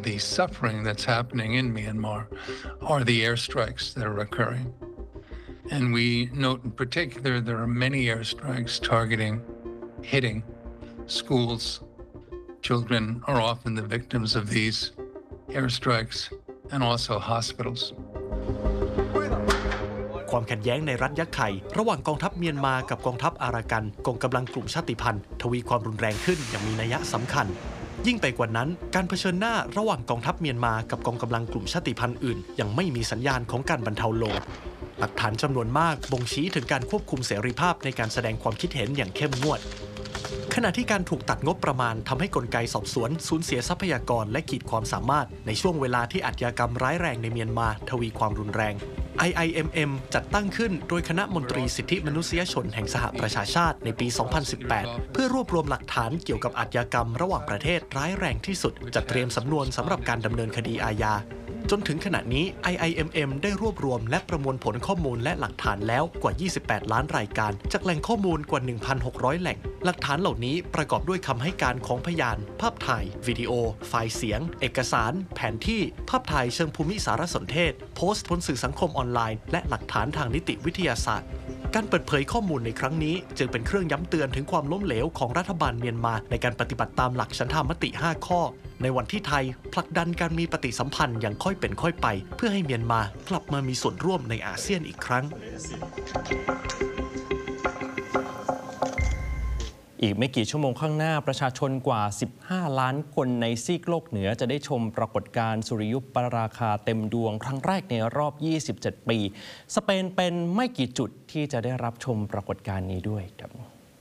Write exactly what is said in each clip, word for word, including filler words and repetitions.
the suffering that's happening in Myanmar are the airstrikes that are occurring. And we note in particular there are many airstrikes targeting, hitting schools. Children are often the victims of these airstrikes, and also hospitals. ความขัดแย้งในรัฐยะไข่ระหว่างกองทัพเมียนมากับกองทัพอารากันกองกำลังกลุ่มชาติพันธุ์ทวีความรุนแรงขึ้นอย่างมีนัยสำคัญยิ่งไปกว่านั้นการเผชิญหน้าระหว่างกองทัพเมียนมากับกองกำลังกลุ่มชาติพันธุ์อื่นยังไม่มีสัญญาณของการบรรเทาลงหลักฐานจำนวนมากบ่งชี้ถึงการควบคุมเสรีภาพในการแสดงความคิดเห็นอย่างเข้มงวดขณะที่การถูกตัดงบประมาณทำให้กลไกสอบสวนสูญเสียทรัพยากรและขีดความสามารถในช่วงเวลาที่อาชญากรรมร้ายแรงในเมียนมาทวีความรุนแรง ไอ ไอ เอ็ม เอ็ม จัดตั้งขึ้นโดยคณะมนตรีสิทธิมนุษยชนแห่งสหประชาชาติในปี สองพันสิบแปด เพื่อรวบรวมหลักฐานเกี่ยวกับอาชญากรรมระหว่างประเทศร้ายแรงที่สุดจัดเตรียมสำนวนสำหรับการดำเนินคดีอาญาจนถึงขณะนี้ ไอ ไอ เอ็ม เอ็ม ได้รวบรวมและประมวลผลข้อมูลและหลักฐานแล้วกว่า ยี่สิบแปด ล้านรายการจากแหล่งข้อมูลกว่า หนึ่งพันหกร้อย แหล่งหลักฐานเหล่านี้ประกอบด้วยคำให้การของพยานภาพถ่ายวิดีโอไฟล์เสียงเอกสารแผนที่ภาพถ่ายเชิงภูมิสารสนเทศโพสต์บนสื่อสังคมออนไลน์และหลักฐานทางนิติวิทยาศาสตร์การเปิดเผยข้อมูลในครั้งนี้จึงเป็นเครื่องย้ำเตือนถึงความล้มเหลวของรัฐบาลเมียนมาในการปฏิบัติตามหลักฉันทามติห้าข้อในวันที่ไทยผลักดันการมีปฏิสัมพันธ์อย่างค่อยเป็นค่อยไปเพื่อให้เมียนมากลับมามีส่วนร่วมในอาเซียนอีกครั้งอีกไม่กี่ชั่วโมงข้างหน้าประชาชนกว่าสิบห้าล้านคนในซีกโลกเหนือจะได้ชมปรากฏการณ์สุริยุปราคาเต็มดวงครั้งแรกในรอบยี่สิบเจ็ดปีสเปนเป็นไม่กี่จุดที่จะได้รับชมปรากฏการณ์นี้ด้วยครับ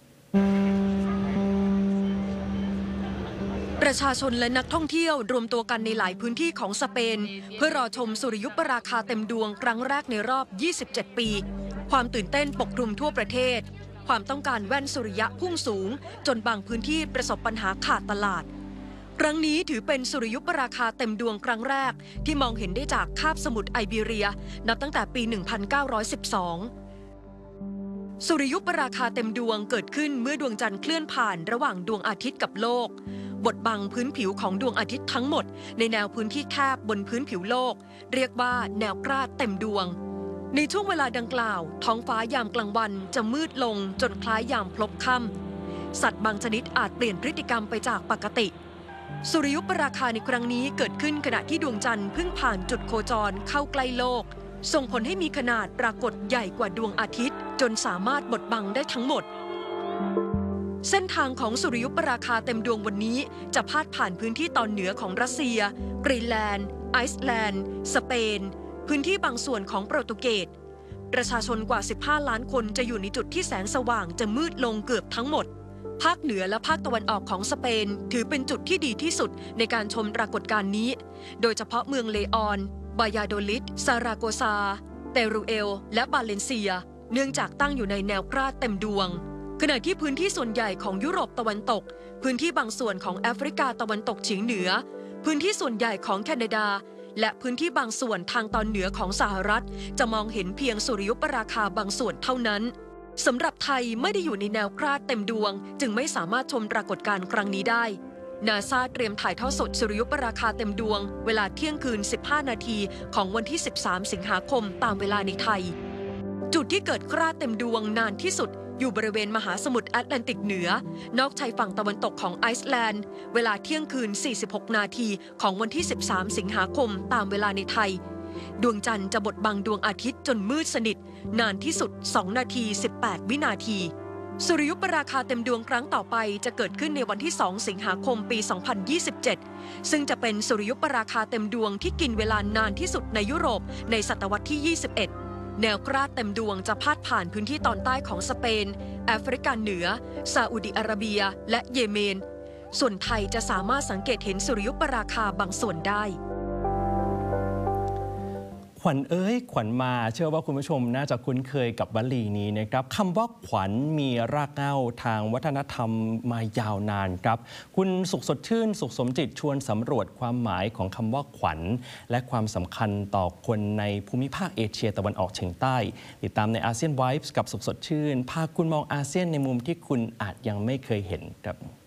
ประชาชนและนักท่องเที่ยวรวมตัวกันในหลายพื้นที่ของสเปนเพื่อรอชมสุริยุปราคาเต็มดวงครั้งแรกในรอบยี่สิบเจ็ดปีความตื่นเต้นปกคลุมทั่วประเทศความต้องการแว่นสุริยะพุ่งสูงจนบางพื้นที่ประสบปัญหาขาดตลาดครั้งนี้ถือเป็นสุริยุปราคาเต็มดวงครั้งแรกที่มองเห็นได้จากคาบสมุทรไอเบีเรียนับตั้งแต่ปี หนึ่งพันเก้าร้อยสิบสอง สุริยุปราคาเต็มดวงเกิดขึ้นเมื่อดวงจันทร์เคลื่อนผ่านระหว่างดวงอาทิตย์กับโลกบดบังพื้นผิวของดวงอาทิตย์ทั้งหมดในแนวพื้นที่แคบบนพื้นผิวโลกเรียกว่าแนวกราดเต็มดวงในช่วงเวลาดังกล่าวท้องฟ้ายามกลางวันจะมืดลงจนคล้ายยามพลบค่ำสัตว์บางชนิดอาจเปลี่ยนพฤติกรรมไปจากปกติสุริยุปราคาในครั้งนี้เกิดขึ้นขณะที่ดวงจันทร์เพิ่งผ่านจุดโคจรเข้าใกล้โลกส่งผลให้มีขนาดปรากฏใหญ่กว่าดวงอาทิตย์จนสามารถบดบังได้ทั้งหมดเส้นทางของสุริยุปราคาเต็มดวงวันนี้จะพาดผ่านพื้นที่ตอนเหนือของรัสเซียกรีนแลนด์ไอซ์แลนด์สเปนพื้นที่บางส่วนของโปรตุเกสประชาชนกว่าสิบห้าล้านคนจะอยู่ในจุดที่แสงสว่างจะมืดลงเกือบทั้งหมดภาคเหนือและภาคตะวันออกของสเปนถือเป็นจุดที่ดีที่สุดในการชมปรากฏการณ์นี้โดยเฉพาะเมืองเลออนบายาโดลิดซาราโกซาเตรูเอลและบาเลนเซียเนื่องจากตั้งอยู่ในแนวกราดเต็มดวงขณะที่พื้นที่ส่วนใหญ่ของยุโรปตะวันตกพื้นที่บางส่วนของแอฟริกาตะวันตกเฉียงเหนือพื้นที่ส่วนใหญ่ของแคนาดาและพื้นที่บางส่วนทางตอนเหนือของสหรัฐจะมองเห็นเพียงสุริยุปราคาบางส่วนเท่านั้นสำหรับไทยไม่ได้อยู่ในแนวกราดเต็มดวงจึงไม่สามารถชมปรากฏการณ์ครั้งนี้ได้นาซาเตรียมถ่ายทอดสดสุริยุปราคาเต็มดวงเวลาเที่ยงคืนสิบห้านาทีของวันที่สิบสามสิงหาคมตามเวลาในไทยจุดที่เกิดกราดเต็มดวงนานที่สุดอยู่บริเวณมหาสมุทรแอตแลนติกเหนือนอกชายฝั่งตะวันตกของไอซ์แลนด์เวลาเที่ยงคืนสี่สิบหกนาทีของวันที่สิบสามสิงหาคมตามเวลาในไทยดวงจันทร์จะบดบังดวงอาทิตย์จนมืดสนิทนานที่สุดสองนาทีสิบแปดวินาทีสุริยุปราคาเต็มดวงครั้งต่อไปจะเกิดขึ้นในวันที่สองสิงหาคมปีสองพันยี่สิบเจ็ดซึ่งจะเป็นสุริยุปราคาเต็มดวงที่กินเวลานานที่สุดในยุโรปในศตวรรษที่ยี่สิบเอ็ดแนวกราดเต็มดวงจะพาดผ่านพื้นที่ตอนใต้ของสเปนแอฟริกาเหนือซาอุดิอาระเบียและเยเมนส่วนไทยจะสามารถสังเกตเห็นสุริยุปราคาบางส่วนได้ขวัญเอ้ยขวัญมาเชื่อว่าคุณผู้ชมน่าจะคุ้นเคยกับวลีนี้นะครับคำว่าขวัญมีรากเหง้าทางวัฒนธรรมมายาวนานครับคุณสุขสดชื่นสุขสมจิตชวนสำรวจความหมายของคำว่าขวัญและความสำคัญต่อคนในภูมิภาคเอเชียตะวันออกเฉียงใต้ติดตามในอาเซียนไวฟ์กับสุขสดชื่นพาคุณมองอาเซียนในมุมที่คุณอาจยังไม่เคยเห็นครับ